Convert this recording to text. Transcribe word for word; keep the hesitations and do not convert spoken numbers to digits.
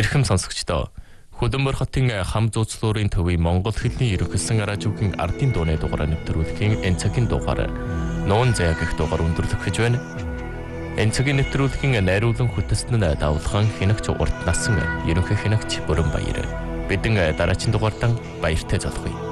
Эрхэм сонсогчдоо Хөдөнмөр хотын хам зууцлуурын төвийн Монгол хэлний ерөнхийлсөн радиогийн ардын дууны дугаараа нэвтрүүлэхийн энэ цагийн дугаар нуун заяа гэх дугаар өндөрлөх гэж байна. Энэ цагийн нэвтрүүлгийн найруулан хөтөлсөн нь давлгаан хинэгч урт насан ерөнхий хинэгч Бүрэн Баяр. Бидэн дараагийн дугаартаа баяртай залгая.